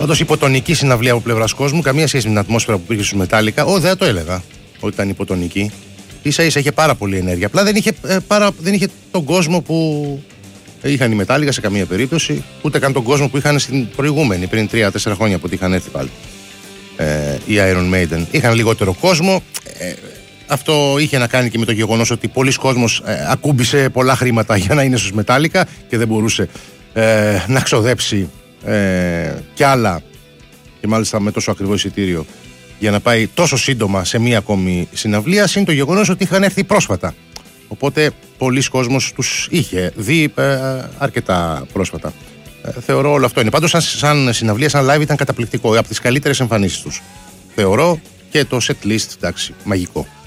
Πάντως υποτονική συναυλία από πλευράς κόσμου, καμία σχέση με την ατμόσφαιρα που υπήρχε στους Metallica. Δεν το έλεγα ότι ήταν υποτονική. Ίσα-ίσα είχε πάρα πολύ ενέργεια. Απλά δεν είχε τον κόσμο που είχαν οι Metallica σε καμία περίπτωση, ούτε καν τον κόσμο που είχαν στην προηγούμενη, πριν 3-4 χρόνια που είχαν έρθει πάλι. Οι Iron Maiden. Είχαν λιγότερο κόσμο. Αυτό είχε να κάνει και με το γεγονός ότι πολλοί κόσμος ακούμπησε πολλά χρήματα για να είναι στους Metallica και δεν μπορούσε να ξοδέψει κι άλλα, και μάλιστα με τόσο ακριβό εισιτήριο, για να πάει τόσο σύντομα σε μία ακόμη συναυλία. Συν το γεγονός ότι είχαν έρθει πρόσφατα. Οπότε πολλοί κόσμος τους είχε δει αρκετά πρόσφατα. Θεωρώ όλο αυτό είναι. Πάντως, σαν συναυλία, σαν live, ήταν καταπληκτικό. Από τις καλύτερες εμφανίσεις τους. Θεωρώ, και το set list, εντάξει, μαγικό.